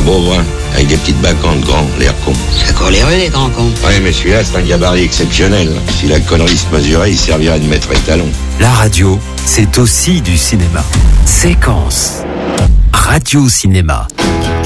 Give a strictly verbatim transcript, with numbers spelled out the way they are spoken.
pauvre, hein, avec des petites bacantes grands, l'air con. Ça court les rues, les grands cons. Ouais, mais celui-là, c'est un gabarit exceptionnel. Si la connerie se mesurait, il servirait de maître étalon. La radio, c'est aussi du cinéma. Séquence. Radio-cinéma.